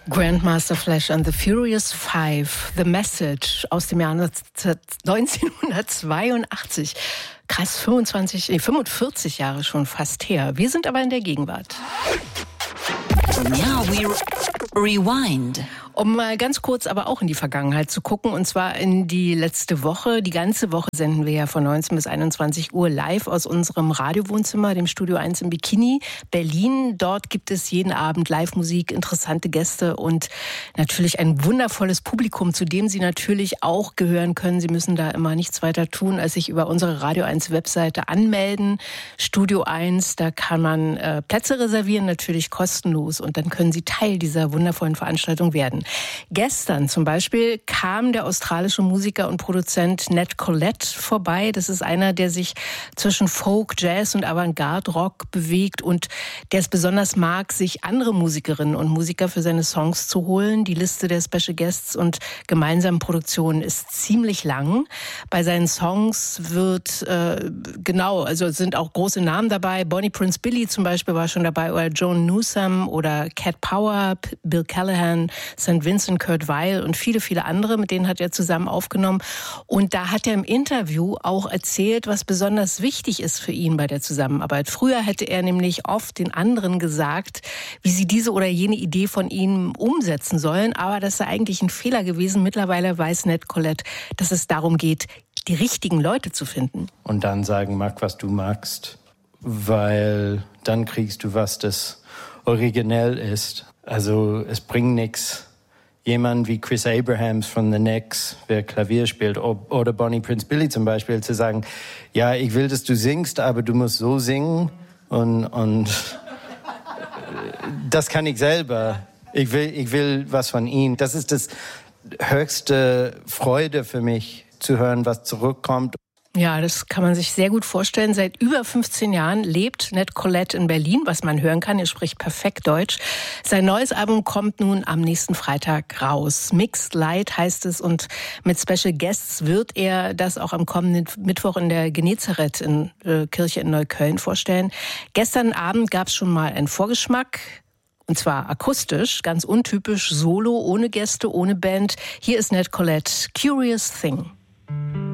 Grandmaster Flash and the Furious Five, The Message aus dem Jahr 1982. Krass, 45 Jahre schon fast her. Wir sind aber in der Gegenwart. Now we rewind. Um mal ganz kurz aber auch in die Vergangenheit zu gucken, und zwar in die letzte Woche. Die ganze Woche senden wir ja von 19 bis 21 Uhr live aus unserem Radiowohnzimmer, dem Studio 1 im Bikini, Berlin. Dort gibt es jeden Abend Live-Musik, interessante Gäste und natürlich ein wundervolles Publikum, zu dem Sie natürlich auch gehören können. Sie müssen da immer nichts weiter tun, als sich über unsere Radio 1 Webseite anmelden. Studio 1, da kann man Plätze reservieren, natürlich kostenlos. Und dann können Sie Teil dieser wundervollen Veranstaltung werden. Gestern zum Beispiel kam der australische Musiker und Produzent Ned Collette vorbei. Das ist einer, der sich zwischen Folk, Jazz und Avantgarde-Rock bewegt und der es besonders mag, sich andere Musikerinnen und Musiker für seine Songs zu holen. Die Liste der Special Guests und gemeinsamen Produktionen ist ziemlich lang. Bei seinen Songs wird sind auch große Namen dabei. Bonnie Prince Billy zum Beispiel war schon dabei, oder Joan Newsom oder Cat Power, Bill Callahan, St. Vincent, Kurt Weill und viele, viele andere, mit denen hat er zusammen aufgenommen. Und da hat er im Interview auch erzählt, was besonders wichtig ist für ihn bei der Zusammenarbeit. Früher hätte er nämlich oft den anderen gesagt, wie sie diese oder jene Idee von ihm umsetzen sollen. Aber das sei eigentlich ein Fehler gewesen. Mittlerweile weiß Ned Collette, dass es darum geht, die richtigen Leute zu finden. Und dann sagen, mach, was du magst, weil dann kriegst du was, das originell ist. Also es bringt nichts, jemand wie Chris Abrahams von The Knack, wer Klavier spielt, oder Bonnie Prince Billy zum Beispiel, zu sagen, ja, ich will, dass du singst, aber du musst so singen und das kann ich selber. Ich will was von ihm. Das ist das höchste Freude für mich, zu hören, was zurückkommt. Ja, das kann man sich sehr gut vorstellen. Seit über 15 Jahren lebt Ned Collette in Berlin, was man hören kann. Er spricht perfekt Deutsch. Sein neues Album kommt nun am nächsten Freitag raus. Mixed Light heißt es, und mit Special Guests wird er das auch am kommenden Mittwoch in der Genezareth Kirche in Neukölln vorstellen. Gestern Abend gab es schon mal einen Vorgeschmack. Und zwar akustisch, ganz untypisch, solo, ohne Gäste, ohne Band. Hier ist Ned Collette, Curious Thing.